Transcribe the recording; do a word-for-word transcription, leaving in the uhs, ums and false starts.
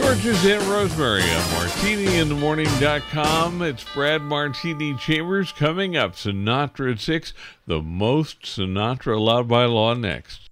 George's Aunt Rosemary on martini in the morning dot com. It's Brad Martini Chambers coming up. Sinatra at six, the most Sinatra allowed by law next.